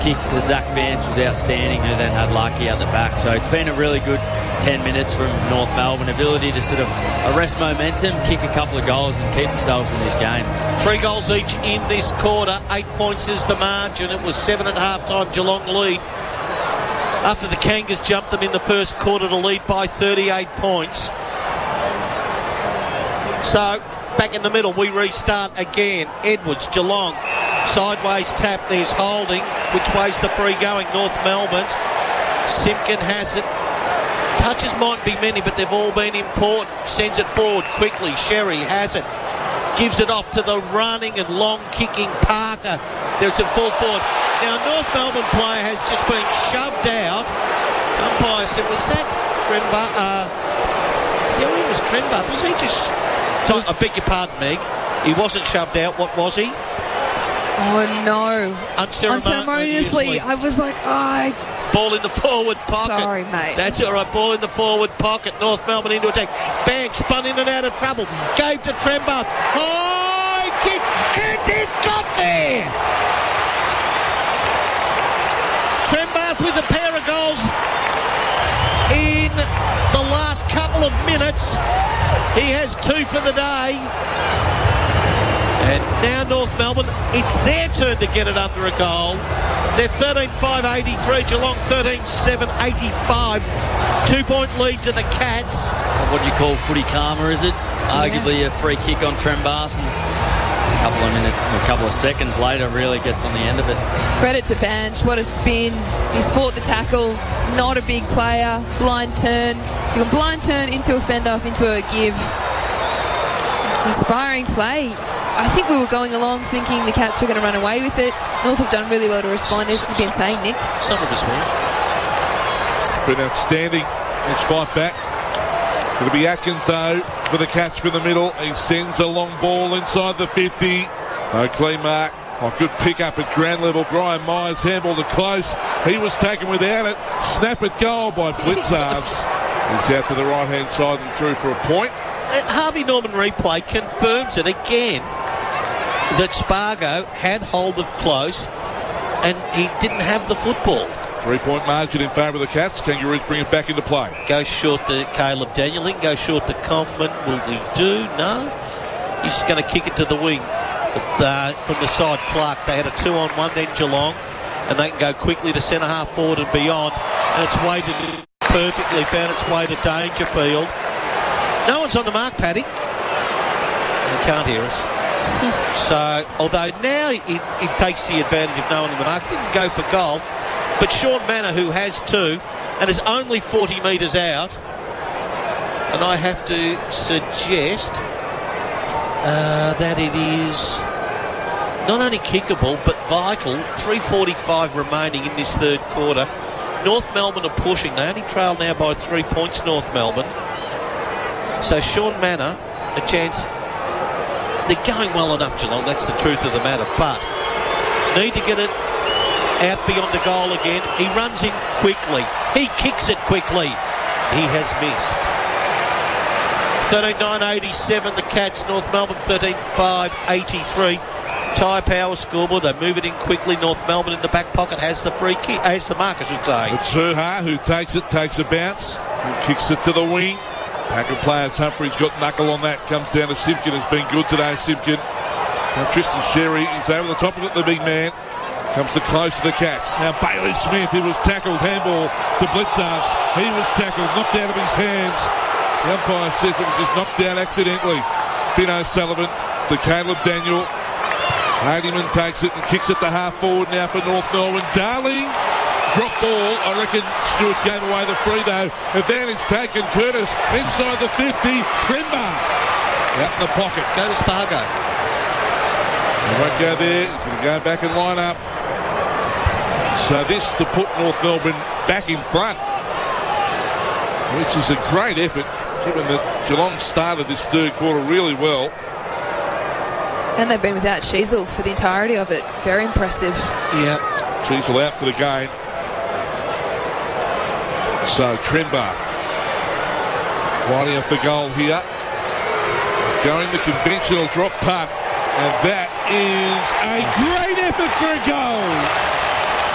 Kick to Zach Bench was outstanding, who then had Lucky at the back. So it's been a really good 10 minutes from North Melbourne. Ability to sort of arrest momentum, kick a couple of goals and keep themselves in this game. 3 goals each in this quarter. 8 points is the margin. It was 7 at half-time, Geelong lead. After the Kangas jumped them in the first quarter to lead by 38 points. So, back in the middle, we restart again. Edwards, Geelong. Sideways tap, there's Holding. Which way's the free going? North Melbourne. Simpkin has it. Touches mightn't be many, but they've all been important. Sends it forward quickly. Sherry has it. Gives it off to the running and long-kicking Parker. There's a full forward. Now, North Melbourne player has just been shoved out. Umpire said, was that Trembath? Yeah, it was Trembath. Was he just... So, I beg your pardon, Meg. He wasn't shoved out. What was he? Oh, no. Unceremoniously. I was like, Ball in the forward pocket. Sorry, mate. That's all right. Ball in the forward pocket. North Melbourne into attack. Bench spun in and out of trouble. Gave to Trembath. High kick. And it got there. Trembath with a pair of goals in the last couple of minutes. He has 2 for the day. And now North Melbourne, it's their turn to get it under a goal. They're 13-5-83, Geelong 13-7-85. 2-point lead to the Cats. What do you call footy karma, is it? Arguably a free kick on Trembath. A couple of seconds later really gets on the end of it. Credit to Bench. What a spin. He's fought the tackle. Not a big player. Blind turn. So you can blind turn into a fend off, into a give. It's inspiring play. I think we were going along thinking the Cats were going to run away with it. North have done really well to respond, as you've been saying, Nick. Some of us will. Been outstanding. Let's fight back. It'll be Atkins, though, for the catch from the middle. He sends a long ball inside the 50. No clean mark. Oh, good pick up at ground level. Brian Myers handballed it close. He was taken without it. Snap at goal by Blitzards. He's out to the right-hand side and through for a point. Harvey Norman replay confirms it again that Spargo had hold of close and he didn't have the football. 3-point margin in favour of the Cats. Kangaroos bring it back into play. Goes short to Caleb Daniel. He can go short to Coleman. Will he do? No. He's just going to kick it to the wing. From the side, Clark. They had a 2-on-1, then Geelong. And they can go quickly to centre half forward and beyond. And it's weighted perfectly. Found its way to Dangerfield. No one's on the mark, Paddy. He can't hear us. So, although now he takes the advantage of no one on the mark. Didn't go for goal. But Sean Manor, who has 2 and is only 40 metres out, and I have to suggest that it is not only kickable but vital. 3:45 remaining in this third quarter. North Melbourne are pushing. They only trail now by 3 points, North Melbourne. So Sean Manor, a chance. They're going well enough, Geelong. That's the truth of the matter. But need to get it out beyond the goal again. He runs in quickly. He kicks it quickly. He has missed. 13-9-87, the Cats. North Melbourne 13-5-83. Ty Power scoreboard. They move it in quickly. North Melbourne in the back pocket has the free kick. Has the mark, I should say. It's Suha who takes a bounce, and kicks it to the wing. Pack of players. Humphrey's got knuckle on that. Comes down to Simpkin. Has been good today, Simpkin. Now Tristan Sherry is over the top of it, the big man. Comes to close to the Cats. Now Bailey Smith, who was tackled, handball to Blitzards. He was tackled, knocked out of his hands. The umpire says it was just knocked out accidentally. Finn O'Sullivan to Caleb Daniel. Hardiman takes it and kicks it to half forward now for North Melbourne. Darling, drop ball. I reckon Stewart gave away the free though. Advantage taken. Curtis inside the 50. Trembath out in the pocket. Go to Spargo. He won't go there. He's going to go back and line up. So this to put North Melbourne back in front, which is a great effort, given that Geelong started this third quarter really well. And they've been without Sheasel for the entirety of it. Very impressive. Yeah. Sheasel out for the game. So Trembath lining up the goal here. Going the conventional drop punt. And that is a great effort for a goal.